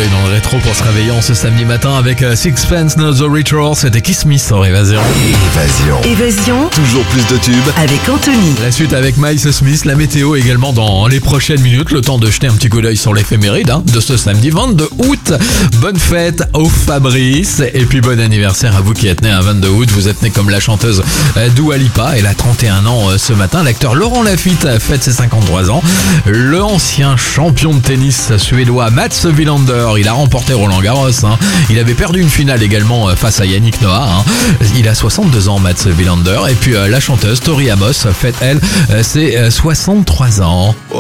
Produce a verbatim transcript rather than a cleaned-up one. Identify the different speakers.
Speaker 1: d'œil dans le rétro pour se réveiller en ce samedi matin avec Sixpence Not the Richer. C'était Kiss Me sur Évasion.
Speaker 2: Évasion.
Speaker 3: Évasion
Speaker 2: Toujours plus de tubes.
Speaker 3: avec Anthony.
Speaker 1: La suite avec Miles Smith, la météo également dans les prochaines minutes. Le temps de jeter un petit coup d'œil sur l'éphéméride hein, de ce samedi vingt-deux août. Bonne fête au Fabrice et puis bon anniversaire à vous qui êtes né un vingt-deux août. Vous êtes né comme la chanteuse Dua Lipa. Elle a trente et un ans ce matin. L'acteur Laurent Lafitte fête ses cinquante-trois ans. L'ancien champion de tennis suédois Mats Wilander, il a remporté Roland Garros. Hein. Il avait perdu une finale également face à Yannick Noah. Hein. Il a soixante-deux ans Mats Wilander. Et puis euh, la chanteuse Tori Amos fête elle euh, ses euh, soixante-trois ans.